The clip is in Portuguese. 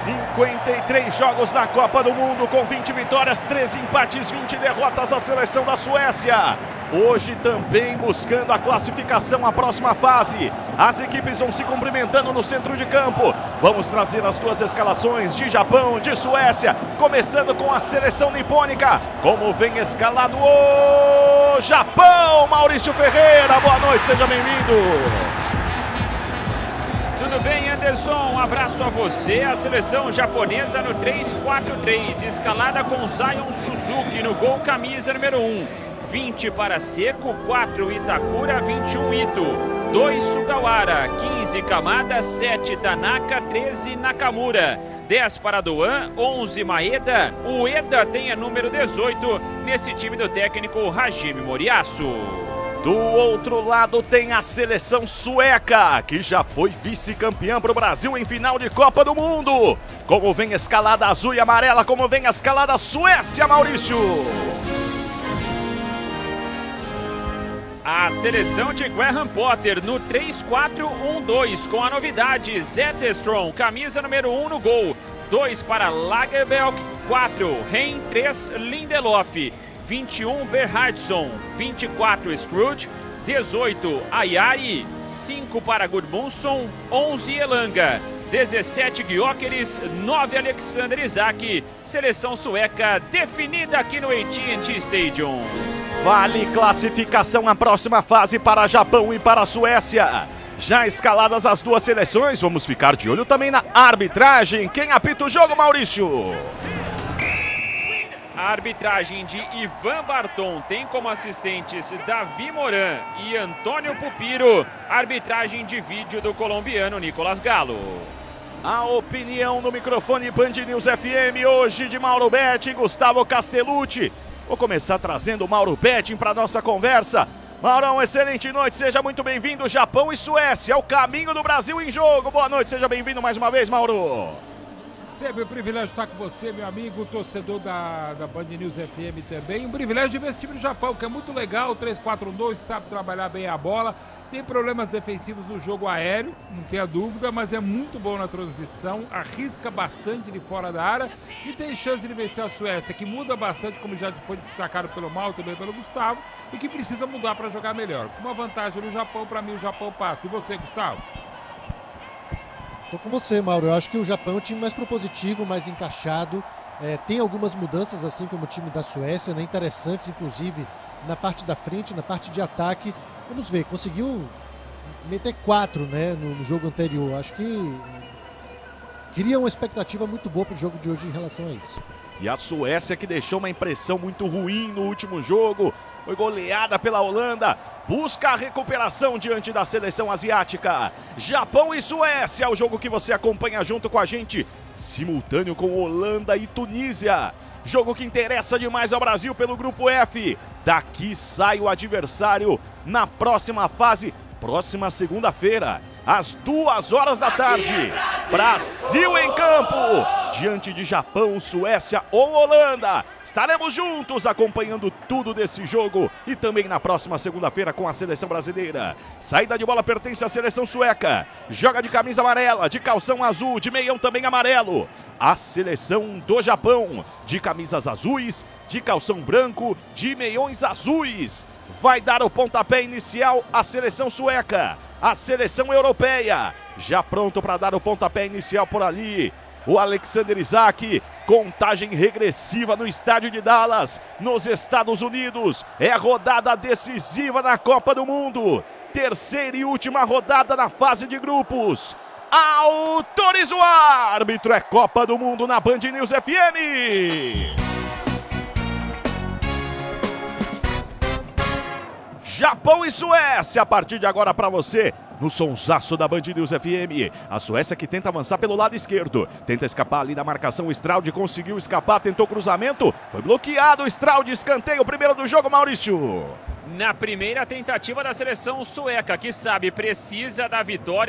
53 jogos na Copa do Mundo, com 20 vitórias, 13 empates, 20 derrotas, a seleção da Suécia. Hoje também buscando a classificação à próxima fase. As equipes vão se cumprimentando no centro de campo. Vamos trazer as duas escalações de Japão, de Suécia, começando com a seleção nipônica. Como vem escalado o Japão, Maurício Ferreira. Boa noite, seja bem-vindo. Tudo bem, Anderson? Um abraço a você. A seleção japonesa no 3-4-3, escalada com Zion Suzuki no gol, camisa número 1. 20 para Seco, 4 Itakura, 21 Ito, 2 Sugawara, 15 Kamada, 7 Tanaka, 13 Nakamura, 10 para Doan, 11 Maeda. O Ueda tem a número 18 nesse time do técnico Hajime Moriyasu. Do outro lado tem a seleção sueca, que já foi vice-campeã para o Brasil em final de Copa do Mundo. Como vem a escalada azul e amarela, como vem a escalada Suécia, Maurício? A seleção de Graham Potter no 3-4-1-2, com a novidade Zetterstrom, camisa número 1 no gol. 2 para Lagerbielke, 4 Hein, 3 Lindelof, 21 Berhardsson, 24 Scrooge, 18 Ayari, 5 para Gudmundsson, 11 Elanga, 17 Gyökeres, 9 Alexander Isak. Seleção sueca definida aqui no AT&T Stadium. Vale classificação na próxima fase para Japão e para a Suécia. Já escaladas as duas seleções, vamos ficar de olho também na arbitragem. Quem apita o jogo, Maurício? A arbitragem de Ivan Barton tem como assistentes Davi Moran e Antônio Pupiro. Arbitragem de vídeo do colombiano Nicolas Galo. A opinião no microfone Band News FM hoje de Mauro Betting, Gustavo Castellucci. Vou começar trazendo o Mauro Betting para nossa conversa. Maurão, excelente noite, seja muito bem-vindo. Japão e Suécia, o caminho do Brasil em jogo. Boa noite, seja bem-vindo mais uma vez, Mauro. Sempre um privilégio estar com você, meu amigo, torcedor da Band News FM também. Um privilégio de ver esse time do Japão, que é muito legal, 3-4-1-2, sabe trabalhar bem a bola. Tem problemas defensivos no jogo aéreo, não tenha dúvida, mas é muito bom na transição, arrisca bastante de fora da área e tem chance de vencer a Suécia, que muda bastante, como já foi destacado pelo Mauro, também pelo Gustavo, e que precisa mudar para jogar melhor. Com uma vantagem no Japão, para mim o Japão passa. E você, Gustavo? Tô com você, Mauro. Eu acho que o Japão é um time mais propositivo, mais encaixado. Tem algumas mudanças, assim como o time da Suécia, né? Interessantes, inclusive, na parte da frente, na parte de ataque. Vamos ver, conseguiu meter 4, né, no jogo anterior. Acho que cria uma expectativa muito boa para o jogo de hoje em relação a isso. E a Suécia, que deixou uma impressão muito ruim no último jogo, foi goleada pela Holanda, busca a recuperação diante da seleção asiática. Japão e Suécia, o jogo que você acompanha junto com a gente, simultâneo com Holanda e Tunísia. Jogo que interessa demais ao Brasil pelo Grupo F. Daqui sai o adversário na próxima fase, próxima segunda-feira, às 2 da tarde. Brasil em campo, diante de Japão, Suécia ou Holanda. Estaremos juntos acompanhando tudo desse jogo e também na próxima segunda-feira com a seleção brasileira. Saída de bola pertence à seleção sueca. Joga de camisa amarela, de calção azul, de meião também amarelo. A seleção do Japão, de camisas azuis, de calção branco, de meiões azuis. Vai dar o pontapé inicial a seleção sueca, a seleção europeia. Já pronto para dar o pontapé inicial por ali. O Alexander Isak, contagem regressiva no estádio de Dallas, nos Estados Unidos. É a rodada decisiva na Copa do Mundo. Terceira e última rodada na fase de grupos. Autoriza o árbitro, é Copa do Mundo na Band News FM. Japão e Suécia, a partir de agora para você, no sonsaço da Band News FM. A Suécia que tenta avançar pelo lado esquerdo, tenta escapar ali da marcação. O Straud conseguiu escapar, tentou cruzamento, foi bloqueado. O Straud, escanteio, o primeiro do jogo, Maurício. Na primeira tentativa da seleção sueca, que sabe, precisa da vitória.